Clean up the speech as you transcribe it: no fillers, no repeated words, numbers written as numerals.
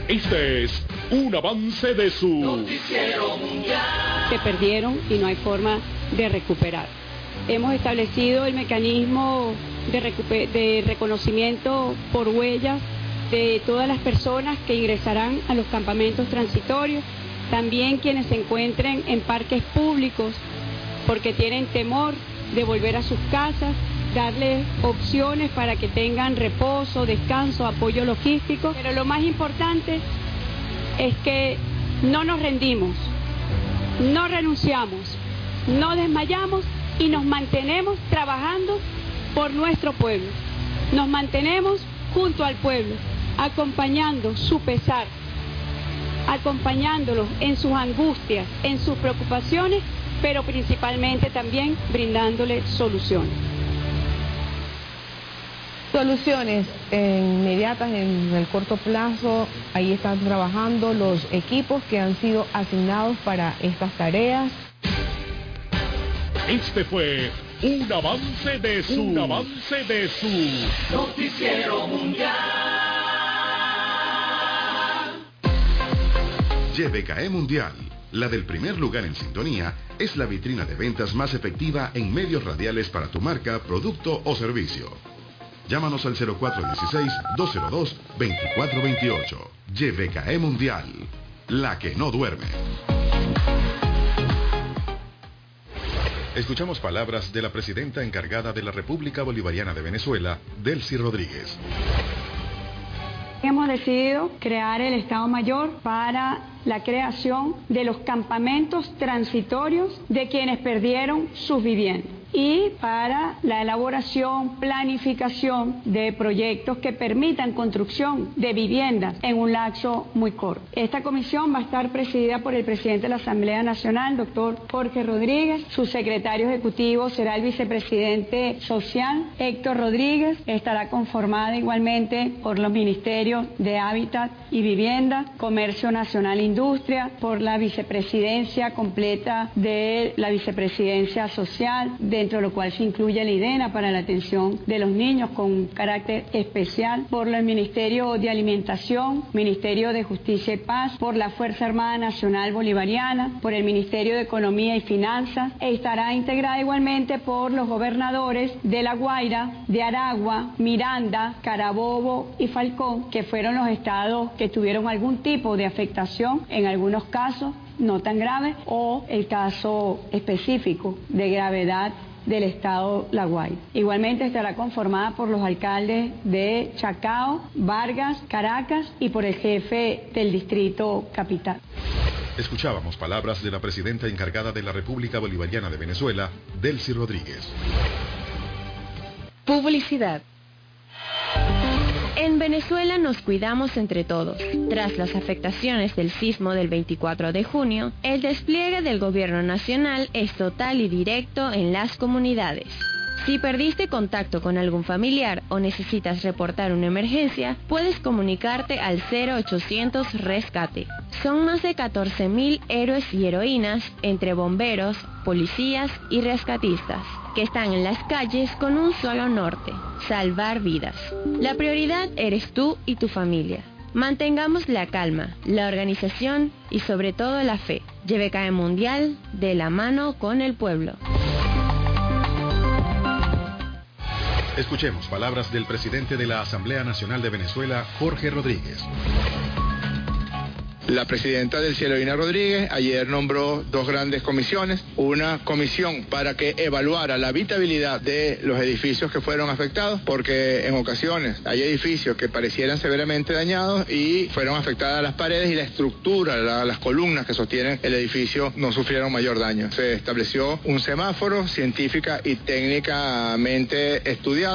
Este es un avance de su Noticiero Mundial. Se perdieron y no hay forma de recuperar. Hemos establecido el mecanismo de reconocimiento por huellas de todas las personas que ingresarán a los campamentos transitorios, también quienes se encuentren en parques públicos porque tienen temor de volver a sus casas, darles opciones para que tengan reposo, descanso, apoyo logístico. Pero lo más importante es que no nos rendimos, no renunciamos, no desmayamos y nos mantenemos trabajando por nuestro pueblo. Nos mantenemos junto al pueblo, acompañando su pesar, acompañándolos en sus angustias, en sus preocupaciones, pero principalmente también brindándoles soluciones. Soluciones inmediatas en el corto plazo, ahí están trabajando los equipos que han sido asignados para estas tareas. Este fue un avance de su Noticiero Mundial. YBKE Mundial, la del primer lugar en sintonía, es la vitrina de ventas más efectiva en medios radiales para tu marca, producto o servicio. Llámanos al 0416-202-2428. YBKE Mundial, la que no duerme. Escuchamos palabras de la presidenta encargada de la República Bolivariana de Venezuela, Delcy Rodríguez. Hemos decidido crear el Estado Mayor para la creación de los campamentos transitorios de quienes perdieron sus viviendas y para la elaboración, planificación de proyectos que permitan construcción de viviendas en un lapso muy corto. Esta comisión va a estar presidida por el presidente de la Asamblea Nacional, doctor Jorge Rodríguez. Su secretario ejecutivo será el vicepresidente social, Héctor Rodríguez. Estará conformada igualmente por los ministerios de Hábitat y Vivienda, Comercio Nacional e Industria, por la vicepresidencia completa de la vicepresidencia social, dentro de lo cual se incluye la IDENA para la atención de los niños con carácter especial, por el Ministerio de Alimentación, Ministerio de Justicia y Paz, por la Fuerza Armada Nacional Bolivariana, por el Ministerio de Economía y Finanzas, e estará integrada igualmente por los gobernadores de La Guaira, de Aragua, Miranda, Carabobo y Falcón, que fueron los estados que tuvieron algún tipo de afectación, en algunos casos no tan grave, o el caso específico de gravedad del estado La Guaira. Igualmente estará conformada por los alcaldes de Chacao, Vargas, Caracas y por el jefe del distrito capital. Escuchábamos palabras de la presidenta encargada de la República Bolivariana de Venezuela, Delcy Rodríguez. Publicidad. En Venezuela nos cuidamos entre todos. Tras las afectaciones del sismo del 24 de junio, el despliegue del gobierno nacional es total y directo en las comunidades. Si perdiste contacto con algún familiar o necesitas reportar una emergencia, puedes comunicarte al 0800 Rescate. Son más de 14.000 héroes y heroínas entre bomberos, policías y rescatistas, que están en las calles con un solo norte: salvar vidas. La prioridad eres tú y tu familia. Mantengamos la calma, la organización y sobre todo la fe. YBKE Mundial, de la mano con el pueblo. Escuchemos palabras del presidente de la Asamblea Nacional de Venezuela, Jorge Rodríguez. La presidenta Delcy Rodríguez ayer nombró dos grandes comisiones, una comisión para que evaluara la habitabilidad de los edificios que fueron afectados, porque en ocasiones hay edificios que parecieran severamente dañados y fueron afectadas las paredes y la estructura, las columnas que sostienen el edificio no sufrieron mayor daño. Se estableció un semáforo científica y técnicamente estudiado